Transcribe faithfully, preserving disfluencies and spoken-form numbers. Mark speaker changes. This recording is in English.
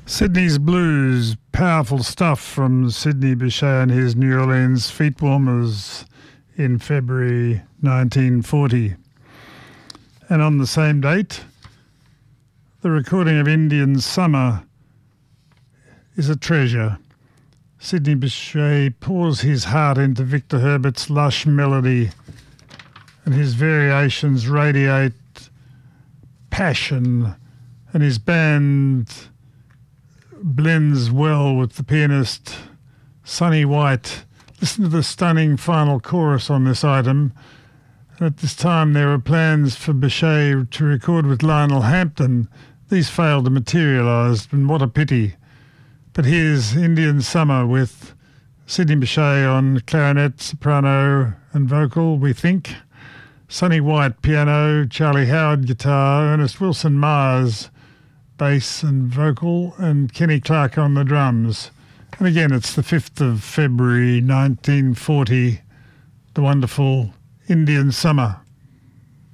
Speaker 1: Sydney's Blues, powerful stuff from Sidney Bechet and his New Orleans Feet Warmers in February nineteen forty. And on the same date, the recording of Indian Summer is a treasure. Sidney Bechet pours his heart into Victor Herbert's lush melody, and his variations radiate passion, and his band blends well with the pianist Sonny White. Listen to the stunning final chorus on this item. At this time there were plans for Bechet to record with Lionel Hampton. These failed to materialise, and what a pity. But here's Indian Summer with Sidney Bechet on clarinet, soprano and vocal, we think. Sonny White, piano, Charlie Howard, guitar, Ernest Wilson Mars, bass and vocal, and Kenny Clark on the drums. And again, it's the fifth of February nineteen forty, the wonderful Indian Summer.